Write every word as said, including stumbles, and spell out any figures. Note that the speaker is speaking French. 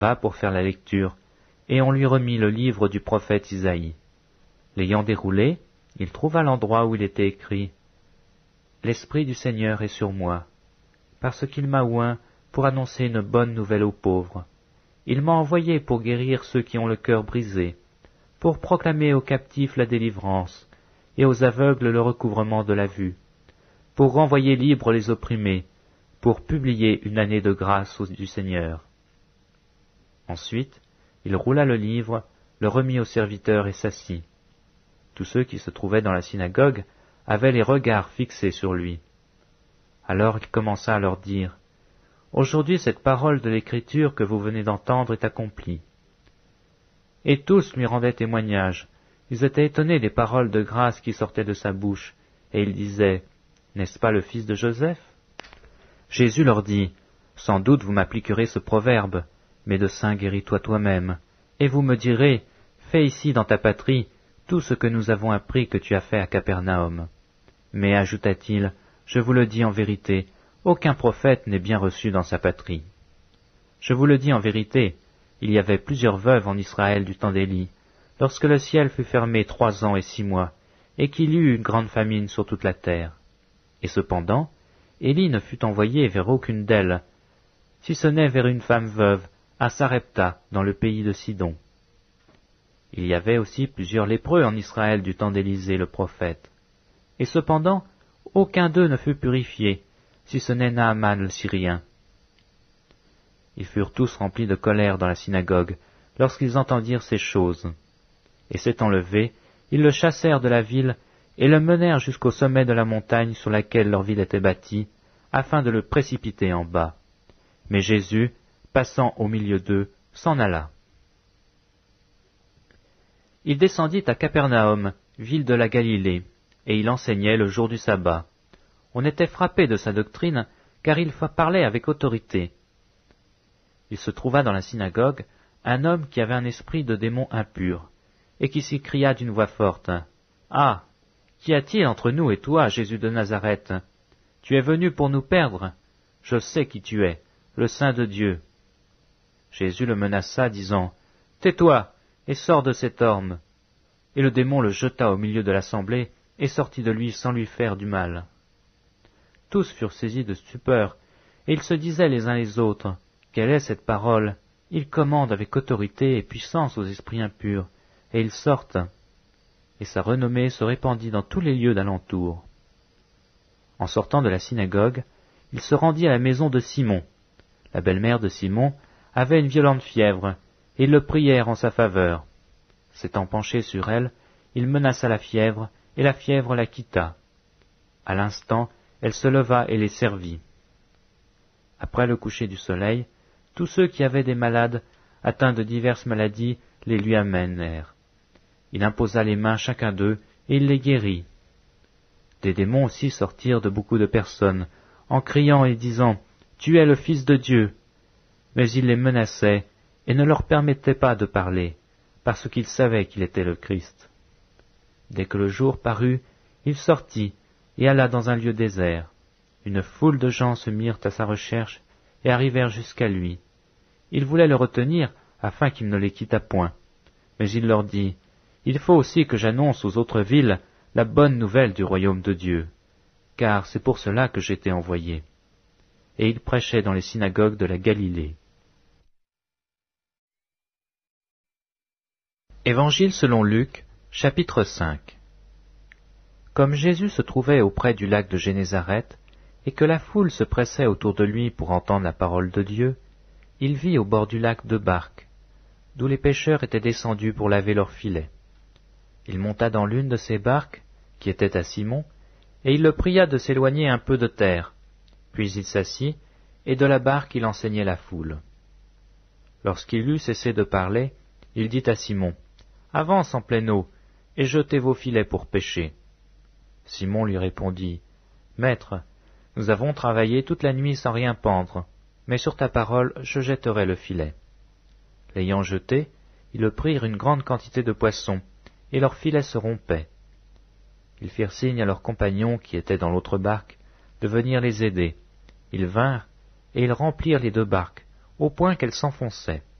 va pour faire la lecture, et on lui remit le livre du prophète Isaïe. L'ayant déroulé, il trouva l'endroit où il était écrit « L'Esprit du Seigneur est sur moi, parce qu'il m'a oint pour annoncer une bonne nouvelle aux pauvres. Il m'a envoyé pour guérir ceux qui ont le cœur brisé, pour proclamer aux captifs la délivrance, et aux aveugles le recouvrement de la vue, pour renvoyer libres les opprimés, pour publier une année de grâce du Seigneur. » Ensuite, il roula le livre, le remit au serviteur et s'assit. Tous ceux qui se trouvaient dans la synagogue avaient les regards fixés sur lui. Alors il commença à leur dire « Aujourd'hui cette parole de l'Écriture que vous venez d'entendre est accomplie. » Et tous lui rendaient témoignage. Ils étaient étonnés des paroles de grâce qui sortaient de sa bouche, et ils disaient « N'est-ce pas le fils de Joseph ?» Jésus leur dit « Sans doute vous m'appliquerez ce proverbe, médecin guéris-toi toi-même, et vous me direz « Fais ici dans ta patrie tout ce que nous avons appris que tu as fait à Capernaum. » Mais, ajouta-t-il, je vous le dis en vérité, aucun prophète n'est bien reçu dans sa patrie. Je vous le dis en vérité, il y avait plusieurs veuves en Israël du temps d'Élie, lorsque le ciel fut fermé trois ans et six mois, et qu'il y eut une grande famine sur toute la terre. Et cependant, Élie ne fut envoyé vers aucune d'elles, si ce n'est vers une femme veuve, à Sarepta, dans le pays de Sidon. Il y avait aussi plusieurs lépreux en Israël du temps d'Élisée le prophète. Et cependant, aucun d'eux ne fut purifié, si ce n'est Naaman le Syrien. Ils furent tous remplis de colère dans la synagogue, lorsqu'ils entendirent ces choses. Et s'étant levés, ils le chassèrent de la ville, et le menèrent jusqu'au sommet de la montagne sur laquelle leur ville était bâtie, afin de le précipiter en bas. Mais Jésus, passant au milieu d'eux, s'en alla. Il descendit à Capernaum, ville de la Galilée, et il enseignait le jour du sabbat. On était frappé de sa doctrine, car il parlait avec autorité. Il se trouva dans la synagogue un homme qui avait un esprit de démon impur, et qui s'écria d'une voix forte, « Ah, qu'y a-t-il entre nous et toi, Jésus de Nazareth? Tu es venu pour nous perdre? Je sais qui tu es, le Saint de Dieu. » Jésus le menaça, disant, « Tais-toi, et sors de cet homme. » Et le démon le jeta au milieu de l'assemblée, et sortit de lui sans lui faire du mal. Tous furent saisis de stupeur, et ils se disaient les uns les autres, « Quelle est cette parole? Il commande avec autorité et puissance aux esprits impurs, et ils sortent. » Et sa renommée se répandit dans tous les lieux d'alentour. En sortant de la synagogue, il se rendit à la maison de Simon. La belle-mère de Simon avait une violente fièvre, et ils le prièrent en sa faveur. S'étant penché sur elle, il menaça la fièvre, et la fièvre la quitta. À l'instant, elle se leva et les servit. Après le coucher du soleil, tous ceux qui avaient des malades, atteints de diverses maladies, les lui amenèrent. Il imposa les mains chacun d'eux, et il les guérit. Des démons aussi sortirent de beaucoup de personnes, en criant et disant « Tu es le Fils de Dieu !» Mais il les menaçait, et ne leur permettait pas de parler, parce qu'ils savaient qu'il était le Christ. Dès que le jour parut, il sortit, et alla dans un lieu désert. Une foule de gens se mirent à sa recherche, et arrivèrent jusqu'à lui. Ils voulaient le retenir, afin qu'il ne les quittât point. Mais il leur dit, « Il faut aussi que j'annonce aux autres villes la bonne nouvelle du royaume de Dieu, car c'est pour cela que j'ai été envoyé. » Et il prêchait dans les synagogues de la Galilée. Évangile selon Luc, chapitre cinq. Comme Jésus se trouvait auprès du lac de Génézareth, et que la foule se pressait autour de lui pour entendre la parole de Dieu, il vit au bord du lac deux barques, d'où les pêcheurs étaient descendus pour laver leurs filets. Il monta dans l'une de ces barques, qui était à Simon, et il le pria de s'éloigner un peu de terre. Puis il s'assit, et de la barque il enseignait la foule. Lorsqu'il eut cessé de parler, il dit à Simon, « Avance en pleine eau, et jetez vos filets pour pêcher. » Simon lui répondit, « Maître, nous avons travaillé toute la nuit sans rien pendre, mais sur ta parole je jetterai le filet. » L'ayant jeté, ils prirent une grande quantité de poissons, et leur filet se rompait. Ils firent signe à leurs compagnons qui étaient dans l'autre barque de venir les aider. Ils vinrent, et ils remplirent les deux barques, au point qu'elles s'enfonçaient.